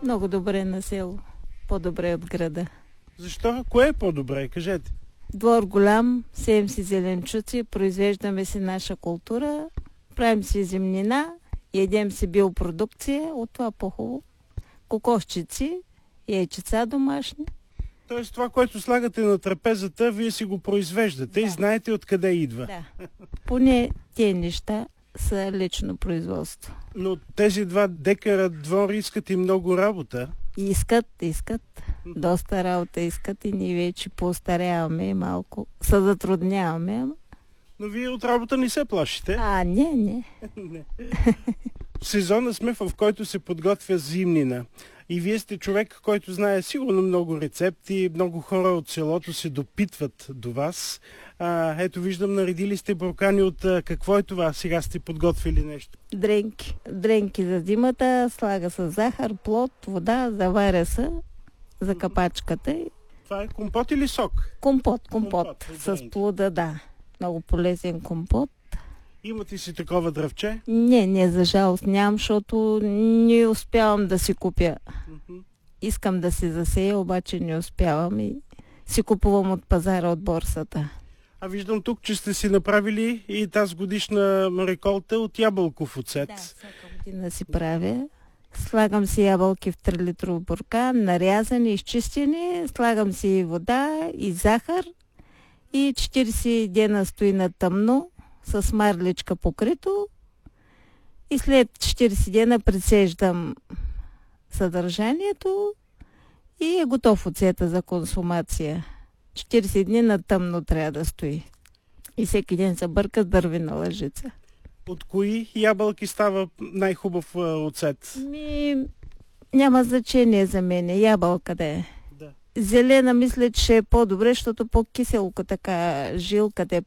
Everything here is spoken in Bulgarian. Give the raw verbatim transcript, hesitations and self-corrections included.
Много добре на село. По-добре от града. Защо? Кое е по-добре? Кажете. Двор голям, сеем си зеленчуци, произвеждаме си наша култура, правим си земнина, ядем си биопродукция, от това по-хубаво. Кокосчици, яйчеца домашни. Тоест това, което слагате на трапезата, вие си го произвеждате Да. и знаете откъде идва. Да. Поне тези неща са лично производство. Но тези два декара двор искат и много работа. Искат, искат. Доста работа искат и ние вече поостаряваме и малко се затрудняваме. ама- Но вие от работа не се плашите. А, не, не. Не. В сезона сме, в който се подготвя зимнина. И вие сте човек, който знае сигурно много рецепти, много хора от селото се допитват до вас. А, ето виждам, наредили сте буркани от а, какво е това? Сега сте подготвили нещо. Дренки. Дренки за зимата, слага се захар, плод, вода, заваря се за капачката и Това е компот или сок? компот, компот. Компот, С дренки. плуда, да. Много полезен компот. Имате си такова дръвче? Не, не, за жалост нямам, защото не успявам да си купя. Мгм. Искам да си засея, обаче не успявам и си купувам от пазара, от борсата. А виждам тук, че сте си направили и тази годишна реколта от ябълков оцет. Да, всяка година си правя. Слагам си ябълки в три литров буркан, нарязани, изчистени, слагам си вода и захар и четирийсет дена стои на тъмно с марличка покрито и след четирийсет дена пресеждам съдържанието и е готов оцета за консумация. четирийсет дни на тъмно трябва да стои. И всеки ден се бърка с дървена лъжица. От кои ябълки става най-хубав а, оцет? Ми, няма значение за мен. Ябълка да е. Да. Зелена мисля, че е по-добре, защото по-киселко така жилката е